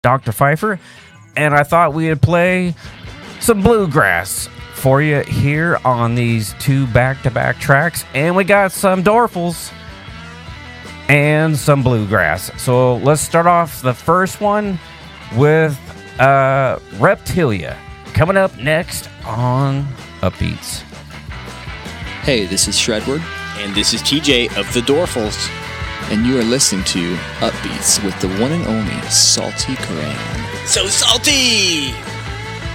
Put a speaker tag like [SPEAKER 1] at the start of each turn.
[SPEAKER 1] Dr. Pfeiffer, and I thought we'd play some bluegrass for you here on these 2 back-to-back tracks. And we got some Dorfles and some bluegrass. So let's start off the first one with Reptilia, coming up next on Upbeats.
[SPEAKER 2] Hey, this is Shredward.
[SPEAKER 3] And this is TJ of the Dorfles.
[SPEAKER 2] And you are listening to Upbeats with the one and only Salty Karan.
[SPEAKER 3] So salty!